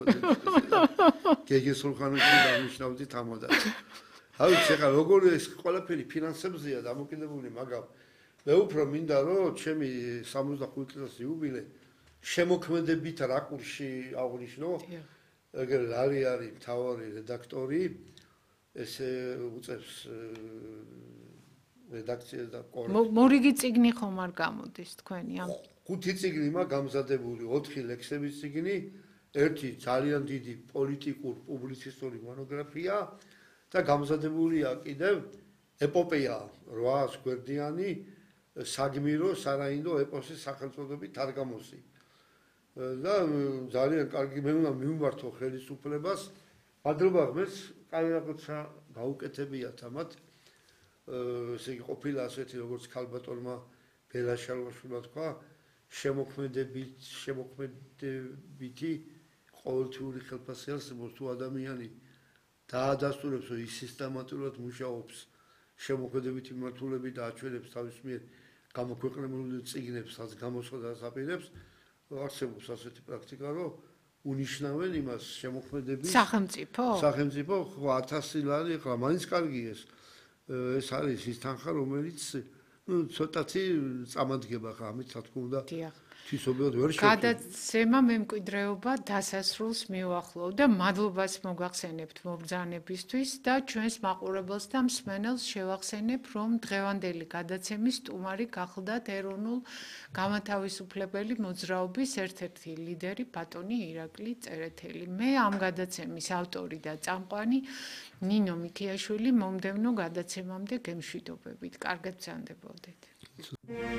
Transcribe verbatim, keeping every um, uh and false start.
გეგე სულხანოვიჩი დანიშნავდი თამადად. აი, ეხლა როგორი ეს ყველაფერი ფინანსებზეა დამოკიდებული, მაგრამ მე უფრო მინდა რომ ჩემი სამოცდახუთი წლის იუბილე შემოქმედებით რაკურსში აღვნიშნო. ეგრე არის არის მთავარი რედაქტორი, ესე უწევს რედაქციას და კორექტ. მორიგი წიგნი ხომ არ გამოდის თქვენი ამ? ხუთი წიგნი მაქვს გამზადებული, ოთხი ლექსების წიგნი, ერთი ძალიან დიდი პოლიტიკურ პუბლიცისტური მონოგრაფია და გამზადებულია კიდევ ეპოპეა რვას გვერდიანი საგმირო სარაინდო ეპოსის სახელწოდებით თარგამოსი. და ძალიან კარგი მე უნდა მივმართო ხელისუფლებას. მადლობა ღმერთს, კაი რაღაცა გაუკეთებიათ ამათ. ესე იგი ყოფილა ასეთი როგორც ქალბატონმა ბელაშალოშვილმა თქვა, შემოქმედებით, შემოქმედებითი ყოველთვიური ხელფასეულს თუ ადამიანი დაადასტურებს, რომ ის სისტემატურად მუშაობს შემოქმედებითი მიმართულებით და აჩვენებს თავის მიერ გამოქვეყნებული წიგნებს, რაც გამოსვლა დასაპირებს, არსებობს ასეთი პრაქტიკა, რომ უნიშნავენ იმას შემოქმედების სახელმწიფო? სახელმწიფო ხო ათასი ლარი, ხო მაინც კარგი ეს. ეს არის ის თანხა, რომელიც ну ცოტათი წამადგება ხა ამით რა თქმა უნდა. დიახ. თვისობრივად ვერ შეხვდება. გადაცემა მემკვიდრეობა დასასრულს მივახლოვ და მადლობას მოგახსენებთ მობრძანებისთვის და ჩვენს მაყურებელს და მსმენელს შევახსენებ, რომ დღევანდელი გადაცემის სტუმარი გახლდათ ეროვნულ გამათავისუფლებელი მოძრაობის ერთ-ერთი ლიდერი ბატონი ირაკლი წერეთელი. მე ამ გადაცემის ავტორი და წამყვანი ნინო მიქიაშვილი მომდევნო გადაცემამდე გემშვიდობებით. კარგად ბრძანდებოდეთ.